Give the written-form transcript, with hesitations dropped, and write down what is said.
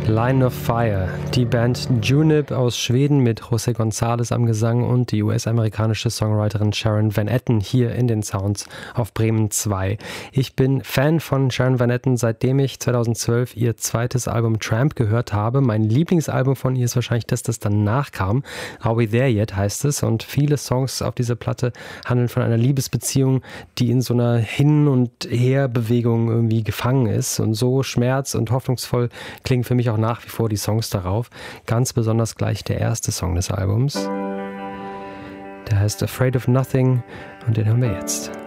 Line of Fire, die Band Junip aus Schweden mit José González am Gesang und die US-amerikanische Songwriterin Sharon Van Etten hier in den Sounds auf Bremen 2. Ich bin Fan von Sharon Van Etten, seitdem ich 2012 ihr zweites Album Tramp gehört habe. Mein Lieblingsalbum von ihr ist wahrscheinlich das danach kam. Are We There Yet heißt es, und viele Songs auf dieser Platte handeln von einer Liebesbeziehung, die in so einer Hin- und Her-Bewegung irgendwie gefangen ist, und so schmerz- und hoffnungsvoll klingen für mich auch nach wie vor die Songs darauf. Ganz besonders gleich der erste Song des Albums. Der heißt Afraid of Nothing und den hören wir jetzt.